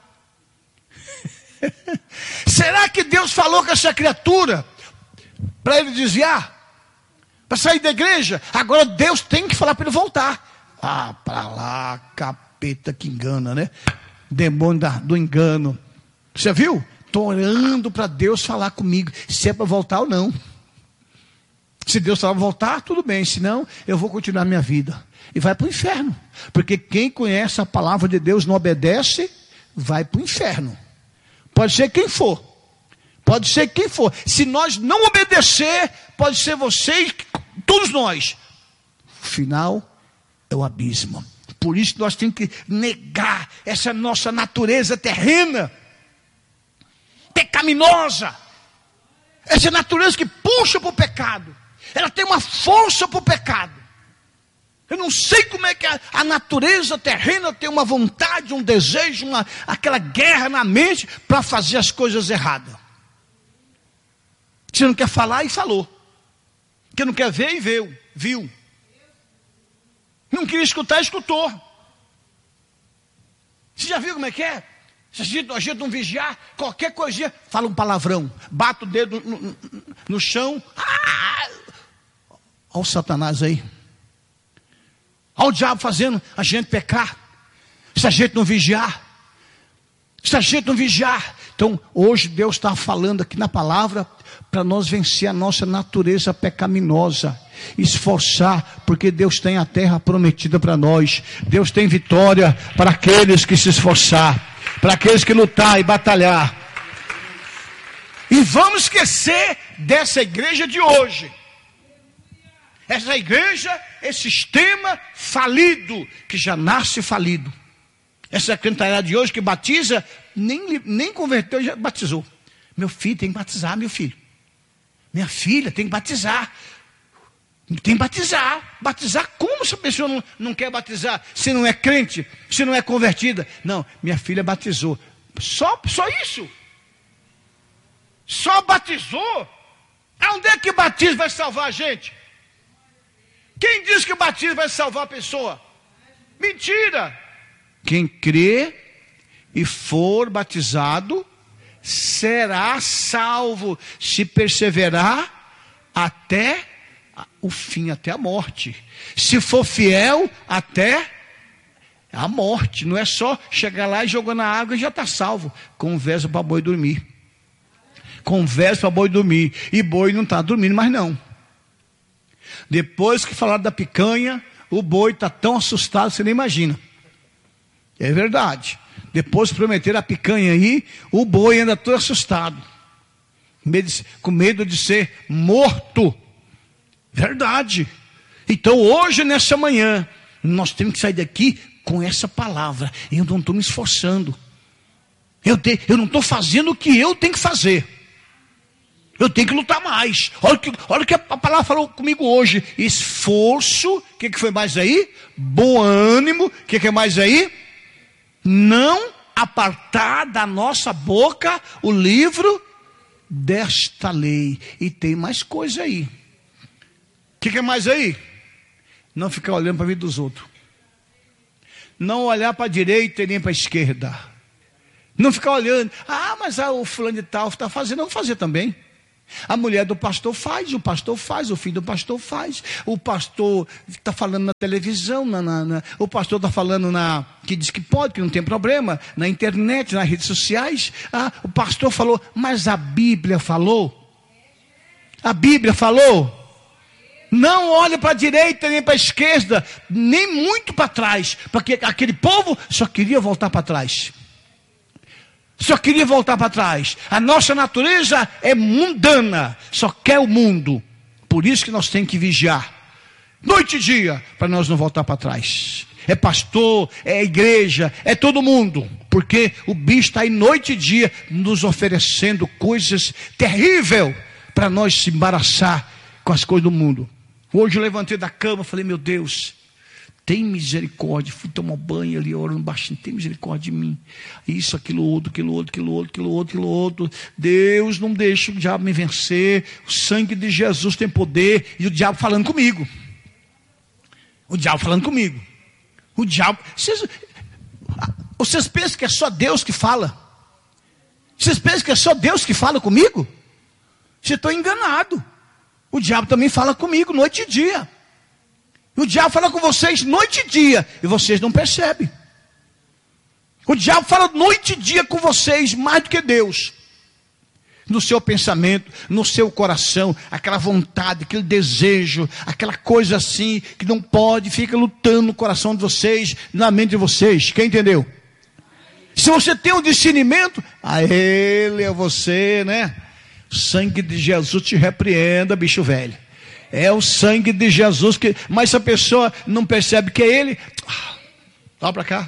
Será que Deus falou com essa criatura para ele desviar? Para sair da igreja? Agora Deus tem que falar para ele voltar. Para lá, capeta que engana, né? Demônio do engano. Você viu? Estou orando para Deus falar comigo. Se é para voltar ou não. Se Deus falar voltar, tudo bem. Senão, eu vou continuar minha vida. E vai para o inferno. Porque quem conhece a palavra de Deus não obedece, vai para o inferno. Pode ser quem for. Pode ser quem for. Se nós não obedecer, pode ser vocês, todos nós. O final é o abismo. Por isso nós temos que negar essa nossa natureza terrena, pecaminosa. Essa natureza que puxa para o pecado. Ela tem uma força para o pecado. Eu não sei como é que a natureza terrena tem uma vontade, um desejo, aquela guerra na mente para fazer as coisas erradas. Você não quer falar e falou. Que não quer ver e viu. Não queria escutar, escutou. Você já viu como é que é? Se a gente não vigiar, qualquer coisinha, fala um palavrão, bate o dedo no chão. Olha o Satanás aí. Olha o diabo fazendo a gente pecar. Se a gente não vigiar. Se a gente não vigiar. Então, hoje Deus está falando aqui na palavra para nós vencer a nossa natureza pecaminosa. Esforçar, porque Deus tem a terra prometida para nós. Deus tem vitória para aqueles que se esforçar. Para aqueles que lutar e batalhar. E vamos esquecer dessa igreja de hoje. Essa igreja, esse sistema falido, que já nasce falido. Essa cantarela de hoje que batiza, nem converteu, já batizou. Meu filho tem que batizar, meu filho. Minha filha tem que batizar. Tem que batizar. Batizar como se a pessoa não quer batizar? Se não é crente, se não é convertida. Não, minha filha batizou. Só isso. Só batizou. Aonde é que batismo vai salvar a gente? Quem diz que o batismo vai salvar a pessoa? Mentira. Quem crê e for batizado será salvo, se perseverar até o fim, até a morte. Se for fiel até a morte. Não é só chegar lá e jogar na água e já está salvo. Conversa para boi dormir. Conversa para boi dormir. E boi não está dormindo mais não. Depois que falaram da picanha, o boi está tão assustado, você nem imagina. É verdade. Depois que prometeram a picanha aí, o boi anda todo assustado. Com medo de ser morto. Verdade. Então hoje, nessa manhã, nós temos que sair daqui com essa palavra. Eu não estou me esforçando. Eu não estou fazendo o que eu tenho que fazer. Eu tenho que lutar mais. Olha o que a palavra falou comigo hoje. Esforço. O que foi mais aí? Bom ânimo. O que é mais aí? Não apartar da nossa boca o livro desta lei. E tem mais coisa aí. O que é mais aí? Não ficar olhando para a vida dos outros. Não olhar para a direita e nem para a esquerda. Não ficar olhando. Mas o fulano de tal está fazendo, eu vou fazer também. A mulher do pastor faz, o pastor faz, o filho do pastor faz. O pastor está falando na televisão, o pastor está falando que diz que pode, que não tem problema, na internet, nas redes sociais. O pastor falou, mas a Bíblia falou? A Bíblia falou? Não olha para a direita, nem para a esquerda, nem muito para trás, porque aquele povo só queria voltar para trás. Só queria voltar para trás. A nossa natureza é mundana, só quer o mundo. Por isso que nós temos que vigiar, noite e dia, para nós não voltar para trás. É pastor, é igreja, é todo mundo. Porque o bicho está aí noite e dia nos oferecendo coisas terríveis para nós se embaraçar com as coisas do mundo. Hoje eu levantei da cama e falei, meu Deus, tem misericórdia. Fui tomar banho ali, orando baixinho, tem misericórdia de mim. Isso, aquilo outro. Deus, não deixa o diabo me vencer. O sangue de Jesus tem poder. E o diabo falando comigo. O diabo falando comigo. O diabo... Vocês pensam que é só Deus que fala? Vocês pensam que é só Deus que fala comigo? Vocês estão enganados. O diabo também fala comigo noite e dia. O diabo fala com vocês noite e dia. E vocês não percebem. O diabo fala noite e dia com vocês mais do que Deus. No seu pensamento, no seu coração. Aquela vontade, aquele desejo. Aquela coisa assim que não pode. Fica lutando no coração de vocês. Na mente de vocês. Quem entendeu? Se você tem um discernimento. A ele, é você, né? O sangue de Jesus te repreenda, bicho velho. É o sangue de Jesus que... Mas se a pessoa não percebe que é ele... Olha para cá.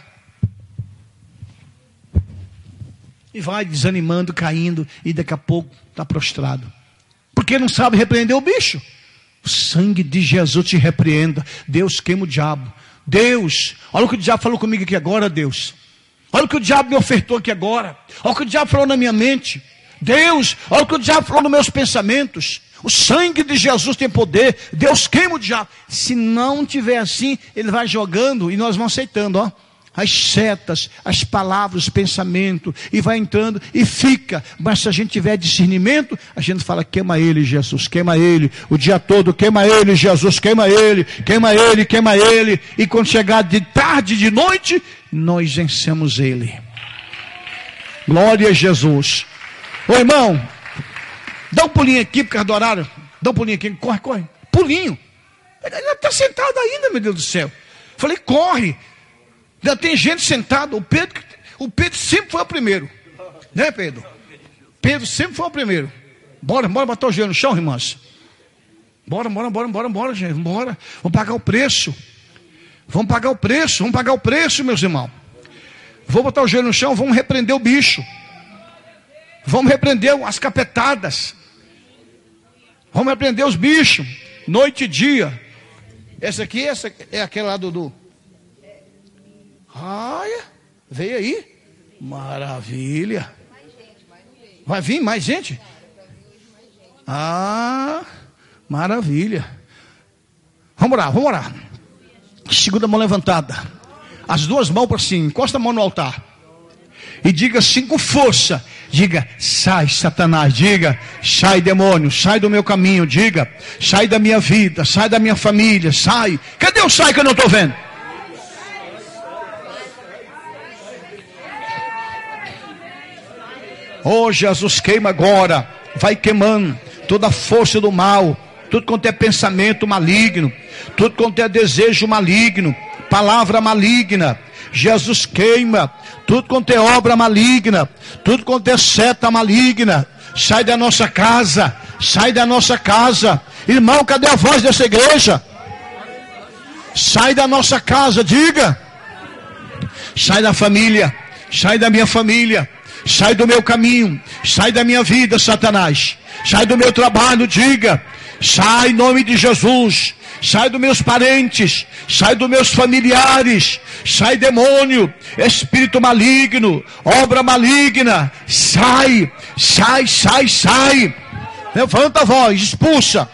E vai desanimando, caindo. E daqui a pouco está prostrado. Porque não sabe repreender o bicho. O sangue de Jesus te repreenda. Deus queima o diabo. Deus, olha o que o diabo falou comigo aqui agora, Deus. Olha o que o diabo me ofertou aqui agora. Olha o que o diabo falou na minha mente. Deus, olha o que o diabo falou nos meus pensamentos. O sangue de Jesus tem poder. Deus queima o diabo. Se não tiver assim, ele vai jogando e nós vamos aceitando, ó. As setas, as palavras, os pensamentos. E vai entrando e fica. Mas se a gente tiver discernimento, a gente fala, queima ele, Jesus, queima ele. O dia todo, queima ele, Jesus, queima ele. Queima ele, queima ele. E quando chegar de tarde, de noite, nós vencemos ele. Glória a Jesus. Ô irmão, dá um pulinho aqui por causa do horário. Dá um pulinho aqui, corre. Pulinho. Ele está sentado ainda, meu Deus do céu. Falei, corre. Ainda tem gente sentada. O Pedro sempre foi o primeiro. Né, Pedro? Pedro sempre foi o primeiro. Bora botar o joelho no chão, irmãs. Bora, gente. Bora. Vamos pagar o preço. Vamos pagar o preço, meus irmãos. Vou botar o joelho no chão, vamos repreender o bicho. Vamos repreender as capetadas. Vamos repreender os bichos. Noite e dia. Essa é aquela lá do... Olha, veio aí. Maravilha. Vai vir mais gente? Maravilha. Vamos orar. Segunda mão levantada. As duas mãos para cima. Encosta a mão no altar. E diga assim com força. Diga, sai Satanás, diga, sai demônio, sai do meu caminho, diga, sai da minha vida, sai da minha família, sai. Cadê o sai que eu não estou vendo? Oh Jesus, queima agora, vai queimando toda a força do mal, tudo quanto é pensamento maligno, tudo quanto é desejo maligno, palavra maligna. Jesus queima tudo quanto é obra maligna, tudo quanto é seta maligna. Sai da nossa casa, irmão, cadê a voz dessa igreja? Sai da nossa casa, diga, sai da família, sai da minha família, sai do meu caminho, sai da minha vida, Satanás, sai do meu trabalho, diga, sai em nome de Jesus. Sai dos meus parentes, sai dos meus familiares, sai demônio, espírito maligno, obra maligna, sai. Levanta a voz, expulsa.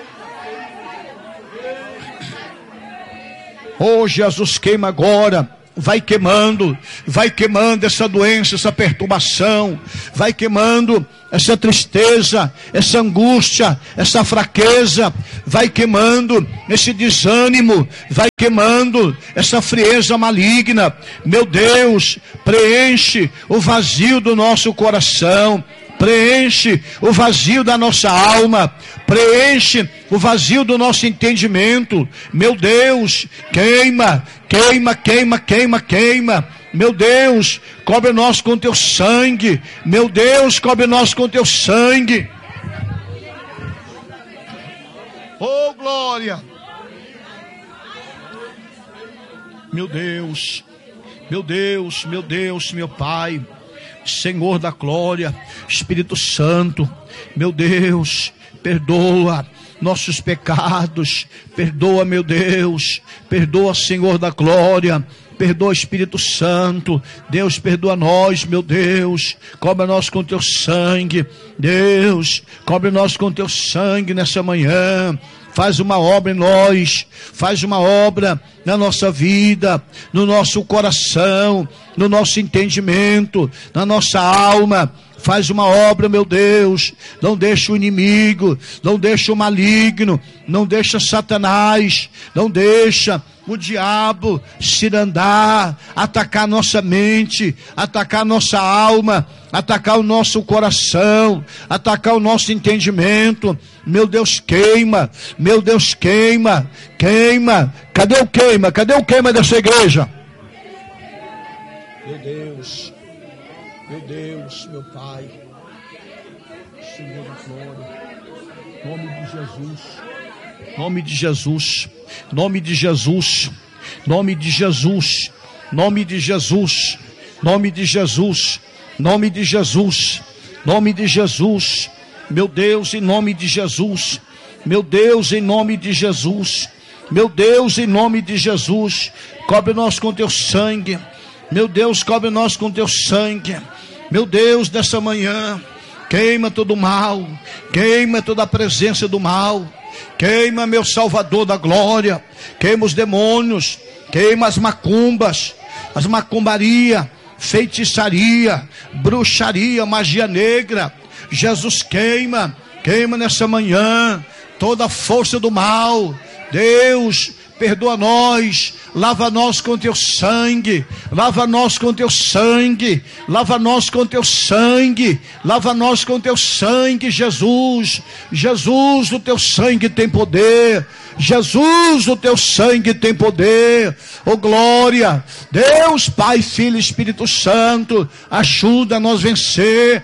Oh Jesus, queima agora vai queimando essa doença, essa perturbação, vai queimando essa tristeza, essa angústia, essa fraqueza, vai queimando esse desânimo, vai queimando essa frieza maligna. Meu Deus, preenche o vazio do nosso coração, preenche o vazio da nossa alma, preenche o vazio do nosso entendimento. Meu Deus, queima. Meu Deus, cobre nós com teu sangue. Meu Deus, cobre nós com teu sangue. Oh, glória. Meu Deus, meu Pai, Senhor da glória, Espírito Santo, meu Deus, perdoa nossos pecados, perdoa, meu Deus, perdoa, Senhor da glória, perdoa, Espírito Santo. Deus, perdoa nós, meu Deus, cobre nós com teu sangue. Deus, cobre nós com teu sangue nessa manhã. Faz uma obra em nós, faz uma obra na nossa vida, no nosso coração, no nosso entendimento, na nossa alma. Faz uma obra, meu Deus. Não deixa o inimigo, não deixa o maligno, não deixa Satanás, não deixa o diabo cirandar, atacar nossa mente, atacar nossa alma, atacar o nosso coração, atacar o nosso entendimento. Meu Deus, queima, meu Deus, queima. Cadê o queima? Cadê o queima dessa igreja? Meu Deus, meu Pai, Senhor da glória, nome de Jesus, nome de Jesus, nome de Jesus, nome de Jesus, nome de Jesus, nome de Jesus, nome de Jesus, meu Deus, em nome de Jesus, meu Deus, em nome de Jesus, meu Deus, em nome de Jesus, cobre nós com teu sangue, meu Deus, cobre nós com teu sangue. Meu Deus, dessa manhã, queima todo o mal, queima toda a presença do mal, queima, meu Salvador da glória, queima os demônios, queima as macumbas, as macumbaria, feitiçaria, bruxaria, magia negra. Jesus, queima nessa manhã toda a força do mal. Deus, perdoa nós, lava nós com teu sangue, lava nós com teu sangue, lava nós com teu sangue, lava nós com teu sangue, Jesus. Jesus, o teu sangue tem poder. Jesus, o teu sangue tem poder. Oh glória, Deus, Pai, Filho e Espírito Santo, ajuda a nós vencer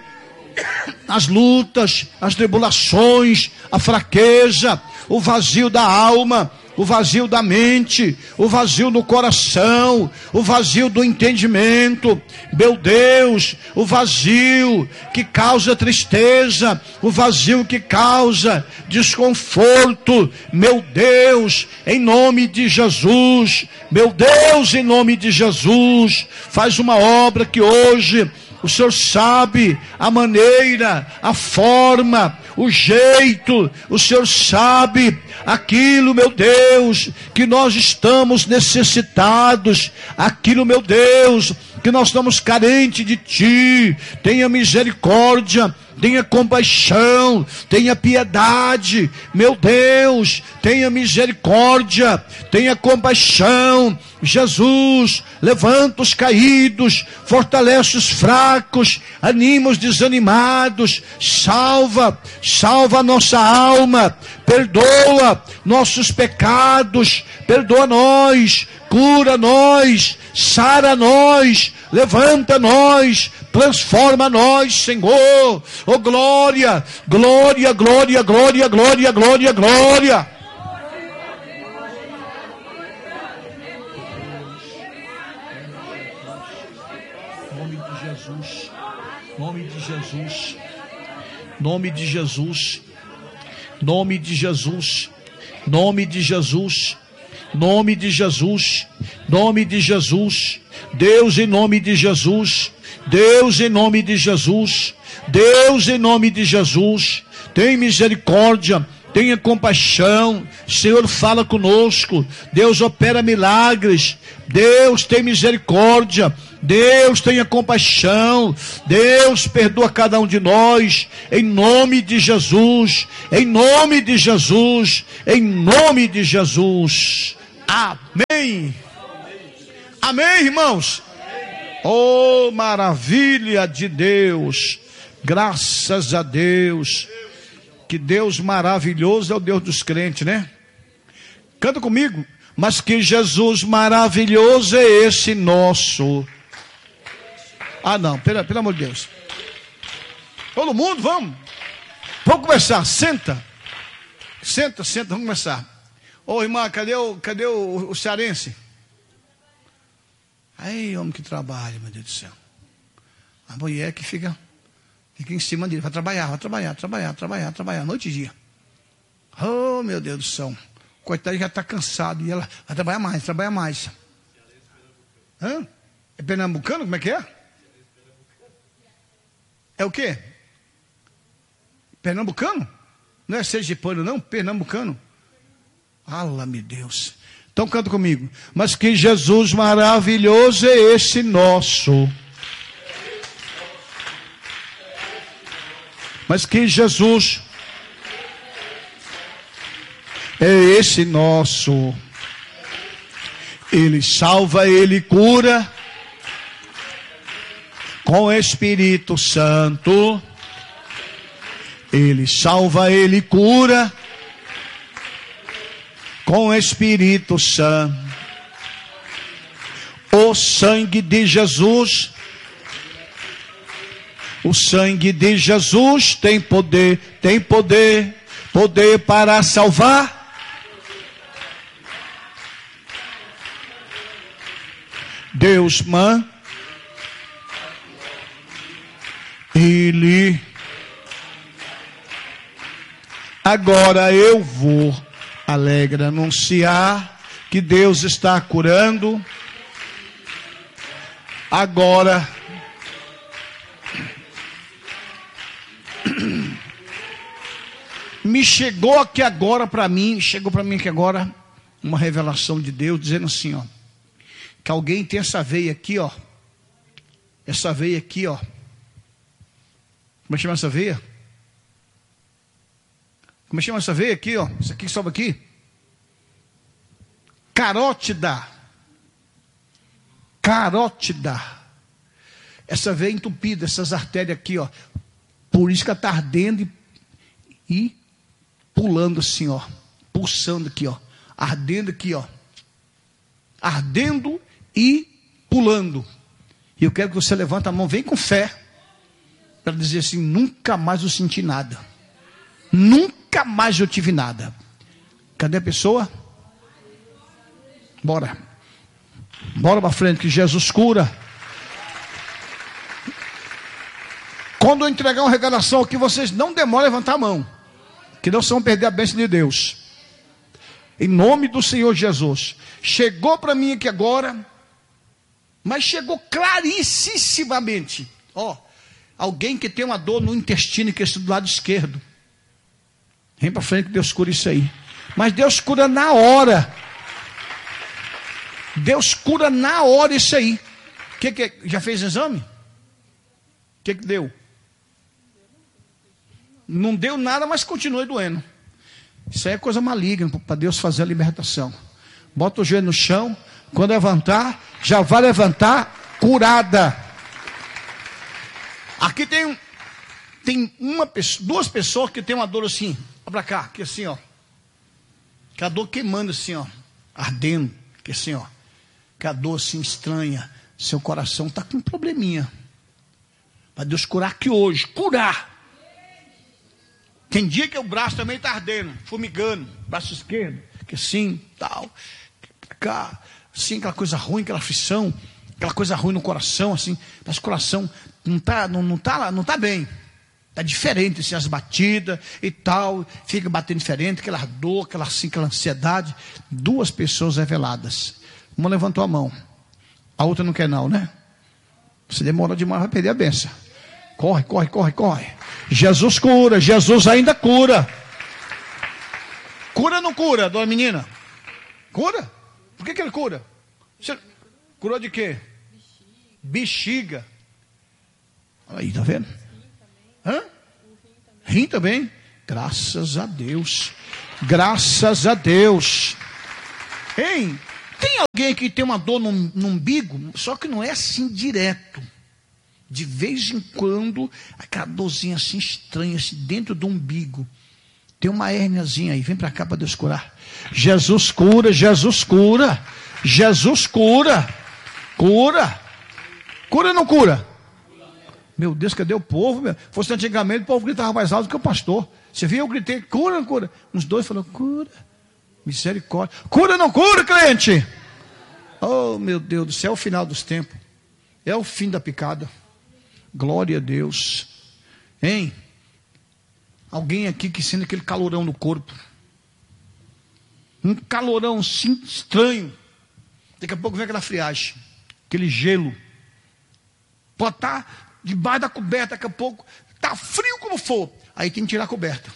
as lutas, as tribulações, a fraqueza, o vazio da alma, o vazio da mente, o vazio do coração, o vazio do entendimento. Meu Deus, o vazio que causa tristeza, o vazio que causa desconforto. Meu Deus, em nome de Jesus, meu Deus, em nome de Jesus, faz uma obra que hoje o Senhor sabe a maneira, a forma, o jeito. O Senhor sabe aquilo, meu Deus, que nós estamos necessitados, aquilo, meu Deus, que nós estamos carentes de Ti. Tenha misericórdia, tenha compaixão, tenha piedade, meu Deus, tenha misericórdia, tenha compaixão. Jesus, levanta os caídos, fortalece os fracos, anima os desanimados, salva a nossa alma, perdoa nossos pecados, perdoa nós, cura nós, sara nós, levanta nós, transforma nós, Senhor. Oh glória, glória, glória, glória, glória, glória, glória. Nome de Jesus, nome de Jesus, nome de Jesus, nome de Jesus, nome de Jesus, nome de Jesus. Deus, em nome de Jesus, Deus, em nome de Jesus, Deus, em nome de Jesus, tem misericórdia tenha compaixão. Senhor, fala conosco. Deus, opera milagres. Deus, tem misericórdia. Deus, tenha compaixão. Deus, perdoa cada um de nós. Em nome de Jesus. Em nome de Jesus. Em nome de Jesus. Amém. Amém, irmãos. Oh, maravilha de Deus. Graças a Deus. Que Deus maravilhoso é o Deus dos crentes, né? Canta comigo. Mas que Jesus maravilhoso é esse nosso. Ah, não, pelo amor de Deus. Todo mundo, vamos. Vamos começar, senta. Senta, vamos começar. Ô, irmã, cadê o cearense? Aí, homem que trabalha, meu Deus do céu. A mulher que fica em cima dele, vai trabalhar, noite e dia. Oh, meu Deus do céu. Coitado, já está cansado. E ela vai trabalhar mais. Hã? É pernambucano? Como é que é? É o quê? Pernambucano? Não é sergipano, não? Pernambucano. Fala-me Deus. Então canta comigo. Mas que Jesus maravilhoso é esse nosso. Mas que Jesus é esse nosso. Ele salva, Ele cura com o Espírito Santo. Ele salva, Ele cura com o Espírito Santo. O sangue de Jesus. O sangue de Jesus tem poder para salvar. Deus manda. Ele. Agora eu vou alegre anunciar que Deus está curando. Agora chegou para mim aqui agora uma revelação de Deus dizendo assim, ó, que alguém tem essa veia aqui, ó. Como é que chama essa veia? Como é que chama essa veia aqui, ó? Isso aqui que sobe aqui. Carótida. Essa veia entupida, essas artérias aqui, ó. Por isso que ela está ardendo e pulando assim, ó. Pulsando aqui, ó. Ardendo aqui, ó. Ardendo e pulando. E eu quero que você levante a mão, vem com fé. Para dizer assim, nunca mais eu senti nada. Nunca mais eu tive nada. Cadê a pessoa? Bora para frente, que Jesus cura. Quando eu entregar uma revelação aqui, vocês não demorem a levantar a mão, que não vão perder a bênção de Deus. Em nome do Senhor Jesus. Chegou para mim aqui agora, mas chegou clarissimamente. Ó, alguém que tem uma dor no intestino, que está do lado esquerdo. Vem para frente que Deus cura isso aí. Mas Deus cura na hora. Deus cura na hora isso aí. Já fez exame? O que deu? Não deu nada, mas continua doendo. Isso aí é coisa maligna para Deus fazer a libertação. Bota o joelho no chão. Quando levantar, já vai levantar curada. Aqui tem duas pessoas que tem uma dor assim. Olha para cá, que assim, ó. Que a dor queimando assim, ó. Ardendo, que assim, ó. Que a dor assim estranha. Seu coração está com um probleminha. Para Deus curar aqui hoje. Curar. Tem dia que o braço também está ardendo, formigando. Braço esquerdo, que assim, tal. Cá, assim, aquela coisa ruim, aquela aflição. Aquela coisa ruim no coração, assim. Mas o coração não tá bem. Está diferente, assim, as batidas e tal. Fica batendo diferente, aquela dor, aquela ansiedade. Duas pessoas reveladas. Uma levantou a mão. A outra não quer não, né? Se demora demais, vai perder a bênção. Corre. Jesus cura, Jesus ainda cura. cura, dona menina? Cura? Por que ele cura? Você curou de quê? Bexiga. Aí, tá vendo? Hã? Rim também? Graças a Deus. Graças a Deus. Hein? Tem alguém que tem uma dor no umbigo, só que não é assim direto. De vez em quando, aquela dorzinha assim estranha, assim, dentro do umbigo. Tem uma hérniazinha aí, vem para cá para Deus curar. Jesus cura, Jesus cura. Jesus cura. Cura. Cura ou não cura? Meu Deus, cadê o povo? Meu? Fosse antigamente, o povo gritava mais alto que o pastor. Você viu, eu gritei, cura ou não cura? Uns dois falaram, cura. Misericórdia. Cura ou não cura, crente? Oh, meu Deus do céu, é o final dos tempos. É o fim da picada. Glória a Deus. Hein? Alguém aqui que sente aquele calorão no corpo. Um calorão assim, estranho. Daqui a pouco vem aquela friagem. Aquele gelo. Pode estar debaixo da coberta, daqui a pouco está frio como for. Aí tem que tirar a coberta.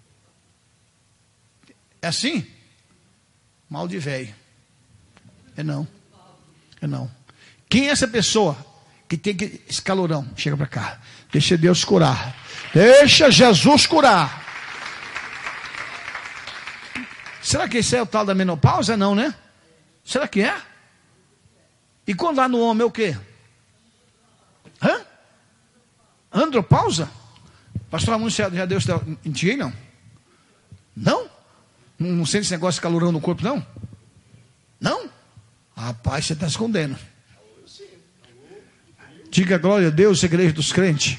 É assim? Mal de velho. É não. É não. Quem é essa pessoa que tem esse calorão? Chega para cá. Deixa Deus curar. Deixa Jesus curar. Será que esse é o tal da menopausa? Não, né? Será que é? E quando lá no homem é o quê? Hã? Andropausa? Pastor Raimundo, já Deus em ti, não? Não? Não sente esse negócio de calorão no corpo, não? Não? Rapaz, você está escondendo. Diga glória a Deus, igreja dos crentes.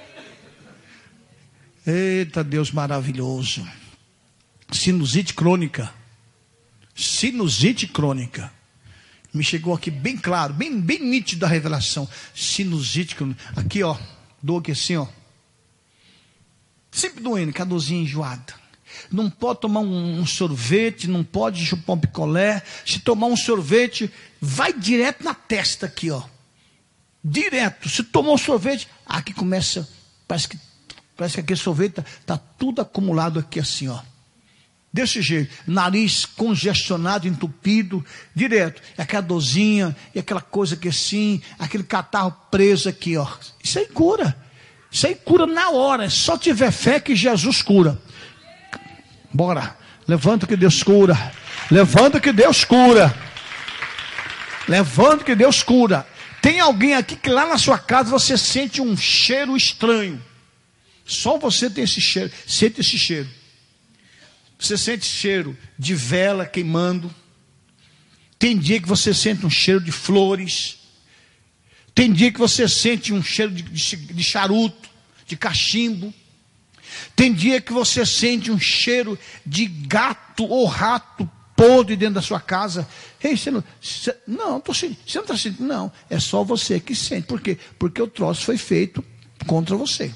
Eita Deus maravilhoso. Sinusite crônica. Sinusite crônica. Me chegou aqui bem claro, bem nítido a revelação. Sinusite crônica. Aqui, ó. Dor aqui assim, ó. Sempre doendo, com a dorzinha enjoada. Não pode tomar um sorvete, não pode chupar um picolé. Se tomar um sorvete, vai direto na testa aqui, ó. Direto. Se tomar um sorvete, aqui começa, parece que aquele sorvete está tudo acumulado aqui assim, ó. Desse jeito, nariz congestionado, entupido, direto. E aquela dorzinha, e aquela coisa que assim, aquele catarro preso aqui, ó. Isso aí cura. Isso aí cura na hora. É só tiver fé que Jesus cura. Bora. Levanta que Deus cura. Levanta que Deus cura. Levanta que Deus cura. Tem alguém aqui que lá na sua casa você sente um cheiro estranho. Só você tem esse cheiro. Sente esse cheiro. Você sente cheiro de vela queimando. Tem dia que você sente um cheiro de flores. Tem dia que você sente um cheiro de charuto, de cachimbo. Tem dia que você sente um cheiro de gato ou rato podre dentro da sua casa. Ei, você não está sentindo? Não, é só você que sente. Por quê? Porque o troço foi feito contra você.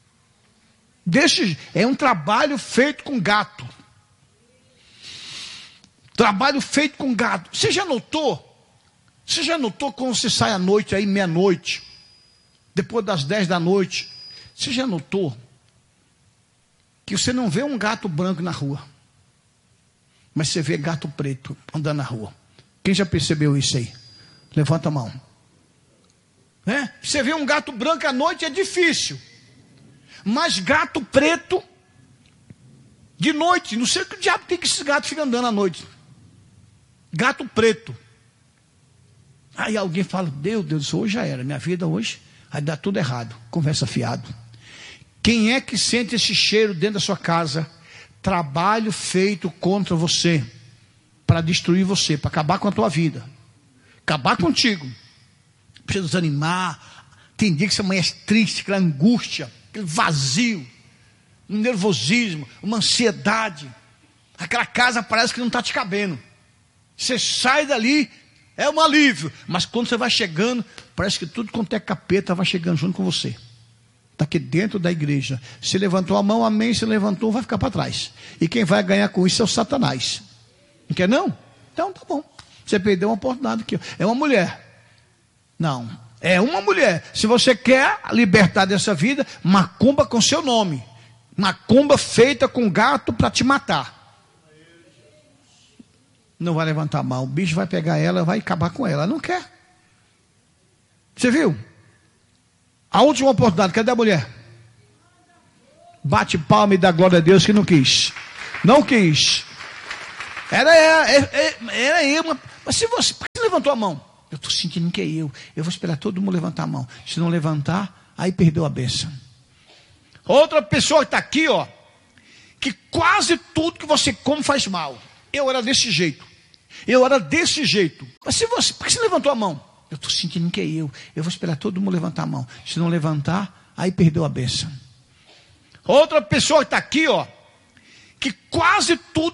É um trabalho feito com gato. Trabalho feito com gato. Você já notou? Você já notou quando você sai à noite, aí meia-noite, depois das 10 da noite? Você já notou que você não vê um gato branco na rua, mas você vê gato preto andando na rua? Quem já percebeu isso aí? Levanta a mão. Você vê um gato branco à noite, é difícil. Mas gato preto, de noite, não sei o que o diabo tem que esses gatos ficam andando à noite. Gato preto. Aí alguém fala, Deus, hoje já era, minha vida hoje, vai dar tudo errado. Conversa fiado. Quem é que sente esse cheiro dentro da sua casa? Trabalho feito contra você, para destruir você, para acabar com a tua vida, acabar contigo. Precisa desanimar. Tem dia que você amanhece triste, aquela angústia, aquele vazio, um nervosismo, uma ansiedade. Aquela casa parece que não está te cabendo. Você sai dali, é um alívio. Mas quando você vai chegando, parece que tudo quanto é capeta vai chegando junto com você. Está aqui dentro da igreja. Se levantou a mão, amém. Se levantou, vai ficar para trás. E quem vai ganhar com isso é o Satanás. Não quer não? Então tá bom. Você perdeu uma oportunidade aqui. É uma mulher. Não. É uma mulher. Se você quer libertar dessa vida, macumba com seu nome. Macumba feita com gato para te matar. Não vai levantar a mão. O bicho vai pegar ela, vai acabar com ela. Não quer. Você viu? A última oportunidade, cadê a mulher? Bate palma e dá glória a Deus que não quis. Não quis. Era eu. Mas se você, por que você levantou a mão? Eu estou sentindo que é eu. Eu vou esperar todo mundo levantar a mão. Se não levantar, aí perdeu a bênção. Outra pessoa que está aqui, ó, que quase tudo que você come faz mal. Eu era desse jeito. Mas se você, por que você levantou a mão? Eu estou sentindo que é eu. Eu vou esperar todo mundo levantar a mão. Se não levantar, aí perdeu a bênção. Outra pessoa que está aqui, ó, que quase tudo